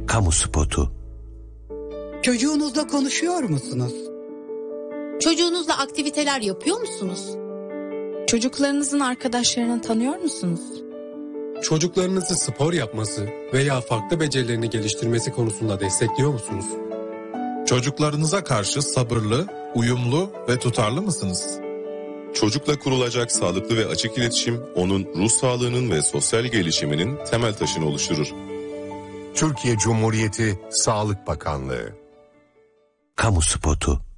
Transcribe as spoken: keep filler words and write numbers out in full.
Kamu spotu. Çocuğunuzla konuşuyor musunuz? Çocuğunuzla aktiviteler yapıyor musunuz? Çocuklarınızın arkadaşlarını tanıyor musunuz? Çocuklarınızı spor yapması veya farklı becerilerini geliştirmesi konusunda destekliyor musunuz? Çocuklarınıza karşı sabırlı, uyumlu ve tutarlı mısınız? Çocukla kurulacak sağlıklı ve açık iletişim, onun ruh sağlığının ve sosyal gelişiminin temel taşını oluşturur. Türkiye Cumhuriyeti Sağlık Bakanlığı. Kamu spotu.